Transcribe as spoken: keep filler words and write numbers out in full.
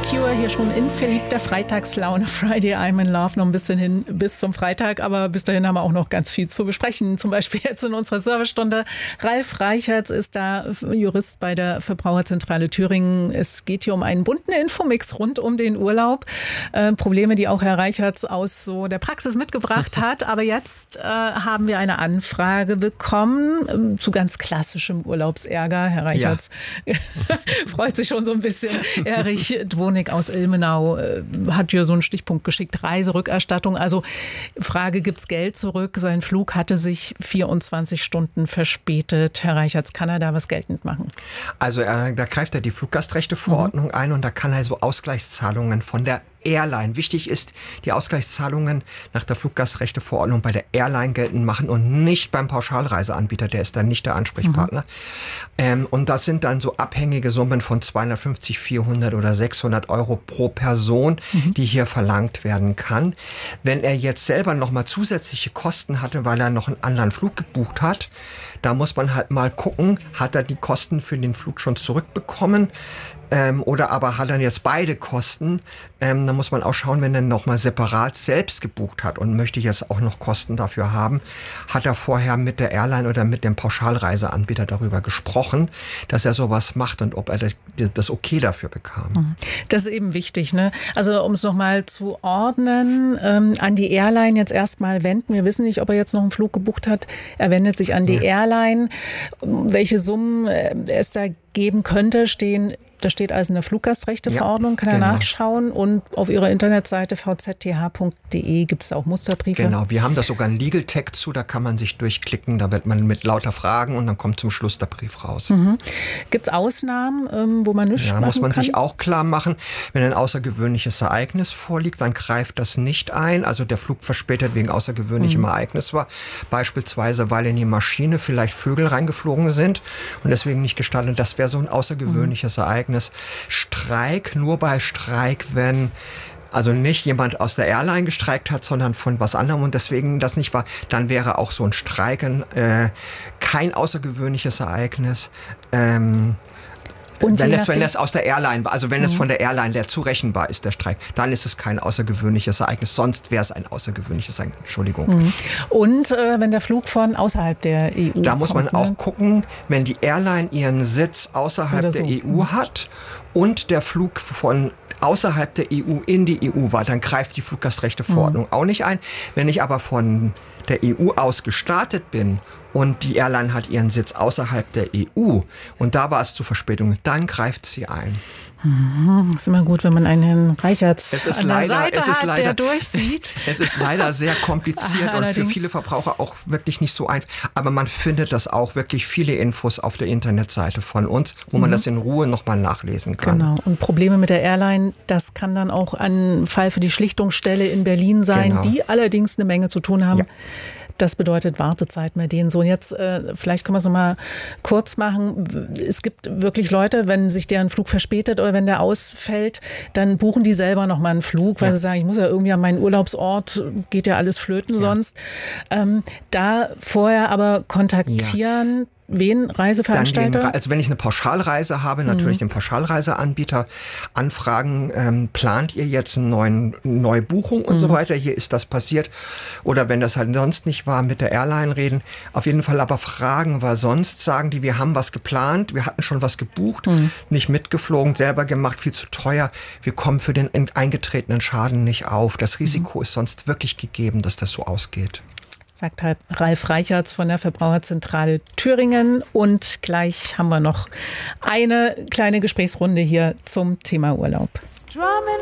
Cure hier schon in verliebter Freitagslaune. Friday, I'm in Love. Noch ein bisschen hin bis zum Freitag, aber bis dahin haben wir auch noch ganz viel zu besprechen. Zum Beispiel jetzt in unserer Servicestunde. Ralf Reichertz ist da Jurist bei der Verbraucherzentrale Thüringen. Es geht hier um einen bunten Infomix rund um den Urlaub. Äh, Probleme, die auch Herr Reichertz aus so der Praxis mitgebracht hat. Aber jetzt äh, haben wir eine Anfrage bekommen äh, zu ganz klassischem Urlaubsärger. Herr Reichertz ja. freut sich schon so ein bisschen. Erich Dwonik aus Ilmenau äh, hat hier so einen Stichpunkt geschickt. Reiserückerstattung. Also Frage, gibt's Geld zurück? Sein Flug hatte sich vierundzwanzig Stunden verspätet. Herr Reichertz, kann er da was geltend machen? Also äh, da greift er die Fluggastrechteverordnung mhm. ein und da kann er so Ausgleichszahlungen von der Airline. Wichtig ist, die Ausgleichszahlungen nach der Fluggastrechteverordnung bei der Airline geltend machen und nicht beim Pauschalreiseanbieter. Der ist dann nicht der Ansprechpartner. Mhm. Ähm, und das sind dann so abhängige Summen von zweihundertfünfzig, vierhundert oder sechshundert Euro pro Person, mhm. die hier verlangt werden kann. Wenn er jetzt selber nochmal zusätzliche Kosten hatte, weil er noch einen anderen Flug gebucht hat, da muss man halt mal gucken, hat er die Kosten für den Flug schon zurückbekommen? Ähm, oder aber hat er jetzt beide Kosten, ähm, dann muss man auch schauen, wenn er nochmal separat selbst gebucht hat und möchte jetzt auch noch Kosten dafür haben, hat er vorher mit der Airline oder mit dem Pauschalreiseanbieter darüber gesprochen, dass er sowas macht und ob er das, das okay dafür bekam. Das ist eben wichtig, ne? Also um es nochmal zu ordnen, ähm, an die Airline jetzt erstmal wenden. Wir wissen nicht, ob er jetzt noch einen Flug gebucht hat. Er wendet sich an die ja. Airline. Welche Summen es da geben könnte, stehen Das steht also in der Fluggastrechteverordnung, kann er genau. nachschauen. Und auf ihrer Internetseite v z t h punkt d e gibt es auch Musterbriefe. Genau, wir haben da sogar einen Legal Tag zu, da kann man sich durchklicken, da wird man mit lauter Fragen und dann kommt zum Schluss der Brief raus. Mhm. Gibt es Ausnahmen, ähm, wo man nichts ja, machen muss man kann? sich auch klar machen, wenn ein außergewöhnliches Ereignis vorliegt, dann greift das nicht ein. Also der Flug verspätet wegen außergewöhnlichem mhm. Ereignis war, beispielsweise weil in die Maschine vielleicht Vögel reingeflogen sind und deswegen nicht gestartet. Das wäre so ein außergewöhnliches mhm. Ereignis. Streik nur bei Streik, wenn also nicht jemand aus der Airline gestreikt hat, sondern von was anderem und deswegen das nicht war, dann wäre auch so ein Streiken äh, kein außergewöhnliches Ereignis. Ähm, Und wenn es, wenn es aus der Airline war, also wenn mhm. es von der Airline der zurechenbar ist, der Streik, dann ist es kein außergewöhnliches Ereignis. Sonst wäre es ein außergewöhnliches Ereignis. Entschuldigung. Mhm. Und äh, wenn der Flug von außerhalb der E U Da muss man kommt, auch ne? gucken, wenn die Airline ihren Sitz außerhalb so. der E U hat und der Flug von außerhalb der E U in die E U war, dann greift die Fluggastrechteverordnung mhm. auch nicht ein. Wenn ich aber von der E U aus gestartet bin und die Airline hat ihren Sitz außerhalb der E U und da war es zu Verspätungen, dann greift sie ein. Das ist immer gut, wenn man einen Herrn Reichertz an der leider, Seite es ist hat, leider, der durchsieht. Es ist leider sehr kompliziert und für viele Verbraucher auch wirklich nicht so einfach. Aber man findet das auch wirklich viele Infos auf der Internetseite von uns, wo man mhm. das in Ruhe nochmal nachlesen kann. Genau. Und Probleme mit der Airline, das kann dann auch ein Fall für die Schlichtungsstelle in Berlin sein, genau. die allerdings eine Menge zu tun haben. Ja. Das bedeutet Wartezeit bei denen. So, und jetzt, äh, vielleicht können wir es nochmal kurz machen. Es gibt wirklich Leute, wenn sich deren Flug verspätet oder wenn der ausfällt, dann buchen die selber nochmal einen Flug, weil ja. sie sagen, ich muss ja irgendwie an meinen Urlaubsort, geht ja alles flöten ja. sonst. Ähm, da vorher aber kontaktieren. Ja. Wen? Reiseveranstalter? Den, also wenn ich eine Pauschalreise habe, natürlich mhm. den Pauschalreiseanbieter anfragen, ähm, plant ihr jetzt eine neuen, neue Buchung und mhm. so weiter, hier ist das passiert. Oder wenn das halt sonst nicht war, mit der Airline reden. Auf jeden Fall aber fragen, weil sonst sagen die, wir haben was geplant, wir hatten schon was gebucht, mhm. nicht mitgeflogen, selber gemacht, viel zu teuer. Wir kommen für den eingetretenen Schaden nicht auf. Das Risiko mhm. ist sonst wirklich gegeben, dass das so ausgeht. Sagt halt Ralf Reichertz von der Verbraucherzentrale Thüringen. Und gleich haben wir noch eine kleine Gesprächsrunde hier zum Thema Urlaub.